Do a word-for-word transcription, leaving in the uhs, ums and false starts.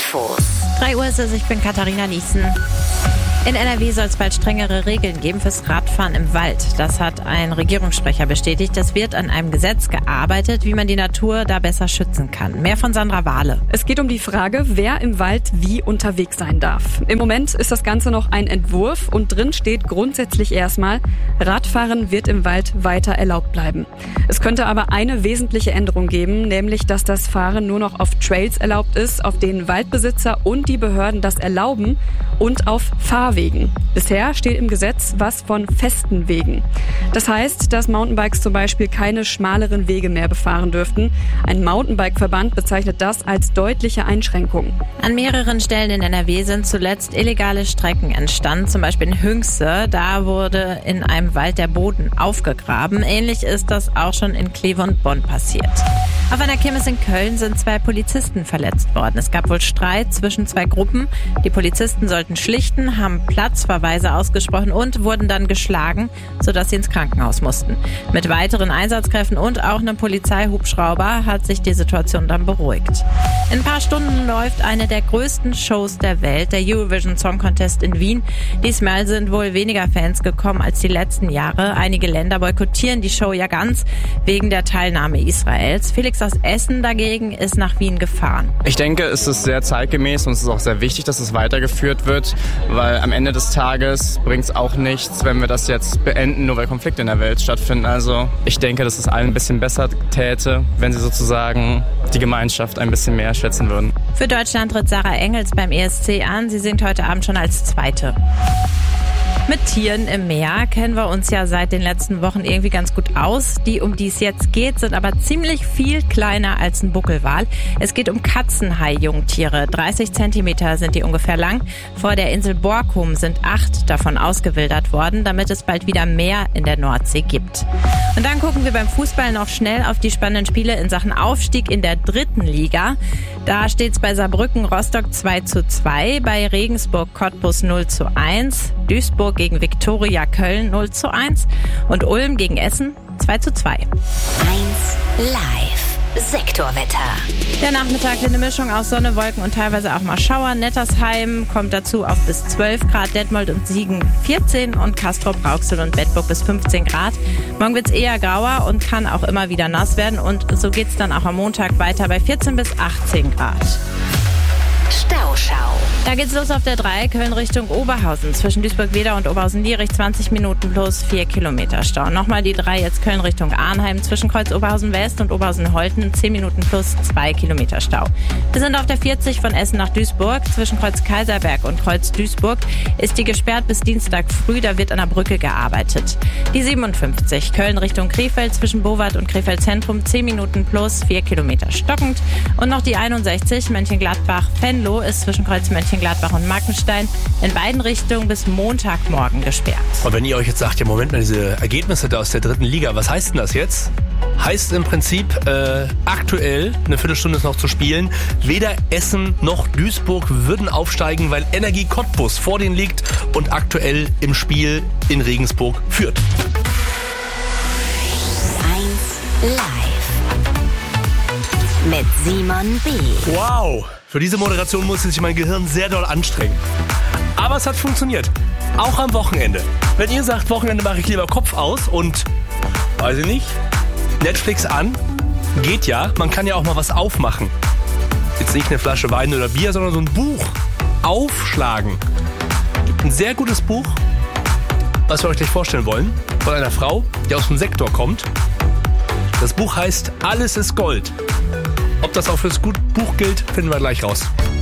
Infos. drei Uhr ist es, ich bin Katharina Niesen. In N R W soll es bald strengere Regeln geben fürs Radfahren im Wald. Das hat ein Regierungssprecher bestätigt. Es wird an einem Gesetz gearbeitet, wie man die Natur da besser schützen kann. Mehr von Sandra Wahle. Es geht um die Frage, wer im Wald wie unterwegs sein darf. Im Moment ist das Ganze noch ein Entwurf und drin steht grundsätzlich erstmal, Radfahren wird im Wald weiter erlaubt bleiben. Es könnte aber eine wesentliche Änderung geben, nämlich dass das Fahren nur noch auf Trails erlaubt ist, auf denen Waldbesitzer und die Behörden das erlauben und auf Fahrwegen. Bisher steht im Gesetz was von festen Wegen. Das heißt, dass Mountainbikes zum Beispiel keine schmaleren Wege mehr befahren dürften. Ein Mountainbike-Verband bezeichnet das als deutliche Einschränkung. An mehreren Stellen in N R W sind zuletzt illegale Strecken entstanden, zum Beispiel in Hünxe. Da wurde in einem Wald der Boden aufgegraben. Ähnlich ist das auch schon in Kleve und Bonn passiert. Auf einer Kirmes in Köln sind zwei Polizisten verletzt worden. Es gab wohl Streit zwischen zwei Gruppen. Die Polizisten sollten schlichten, haben Platzverweise ausgesprochen und wurden dann geschlagen, sodass sie ins Krankenhaus mussten. Mit weiteren Einsatzkräften und auch einem Polizeihubschrauber hat sich die Situation dann beruhigt. In ein paar Stunden läuft eine der größten Shows der Welt, der Eurovision Song Contest in Wien. Diesmal sind wohl weniger Fans gekommen als die letzten Jahre. Einige Länder boykottieren die Show ja ganz wegen der Teilnahme Israels. Felix aus Essen dagegen ist nach Wien gefahren. Ich denke, es ist sehr zeitgemäß und es ist auch sehr wichtig, dass es weitergeführt wird, weil am Ende des Tages bringt es auch nichts, wenn wir das jetzt beenden, nur weil Konflikte in der Welt stattfinden. Also ich denke, dass es allen ein bisschen besser täte, wenn sie sozusagen die Gemeinschaft ein bisschen mehr schätzen würden. Für Deutschland tritt Sarah Engels beim E S C an. Sie singt heute Abend schon als Zweite. Mit Tieren im Meer kennen wir uns ja seit den letzten Wochen irgendwie ganz gut aus. Die, um die es jetzt geht, sind aber ziemlich viel kleiner als ein Buckelwal. Es geht um Katzenhai-Jungtiere. dreißig Zentimeter sind die ungefähr lang. Vor der Insel Borkum sind acht davon ausgewildert worden, damit es bald wieder mehr in der Nordsee gibt. Und dann gucken wir beim Fußball noch schnell auf die spannenden Spiele in Sachen Aufstieg in der dritten Liga. Da steht es bei Saarbrücken Rostock zwei zu zwei, bei Regensburg Cottbus null zu eins, Duisburg gegen Viktoria Köln null zu eins und Ulm gegen Essen zwei zu zwei. eins live. Sektorwetter. Der Nachmittag eine Mischung aus Sonne, Wolken und teilweise auch mal Schauer. Nettersheim kommt dazu auf bis zwölf Grad, Detmold und Siegen vierzehn und Castrop, Rauxel und Bedburg bis fünfzehn Grad. Morgen wird's eher grauer und kann auch immer wieder nass werden und so geht's dann auch am Montag weiter bei vierzehn bis achtzehn Grad. Stauschau. Da geht's los auf der drei, Köln Richtung Oberhausen. Zwischen Duisburg-Wedau und Oberhausen-Lierich zwanzig Minuten plus vier Kilometer Stau. Nochmal die drei, jetzt Köln Richtung Arnheim. Zwischen Kreuz Oberhausen-West und Oberhausen-Holten zehn Minuten plus zwei Kilometer Stau. Wir sind auf der vierzig von Essen nach Duisburg. Zwischen Kreuz Kaiserberg und Kreuz Duisburg ist die gesperrt bis Dienstag früh. Da wird an der Brücke gearbeitet. Die siebenundfünfzig, Köln Richtung Krefeld. Zwischen Bowart und Krefeld Zentrum zehn Minuten plus vier Kilometer stockend. Und noch die einundsechzig, Mönchengladbach-Venlo ist zwischen Kreuz Mönchengladbach und Markenstein in beiden Richtungen bis Montagmorgen gesperrt. Und wenn ihr euch jetzt sagt, ja Moment mal, diese Ergebnisse da aus der dritten Liga, was heißt denn das jetzt? Heißt im Prinzip, äh, aktuell, eine Viertelstunde ist noch zu spielen, weder Essen noch Duisburg würden aufsteigen, weil Energie Cottbus vor denen liegt und aktuell im Spiel in Regensburg führt. eins live. Mit Simon B. Wow! Für diese Moderation musste sich mein Gehirn sehr doll anstrengen. Aber es hat funktioniert. Auch am Wochenende. Wenn ihr sagt, Wochenende mache ich lieber Kopf aus und, weiß ich nicht, Netflix an, geht ja. Man kann ja auch mal was aufmachen. Jetzt nicht eine Flasche Wein oder Bier, sondern so ein Buch aufschlagen. Ein sehr gutes Buch, was wir euch gleich vorstellen wollen, von einer Frau, die aus dem Sektor kommt. Das Buch heißt Alles ist Gold. Ob das auch fürs Buch gilt, finden wir gleich raus.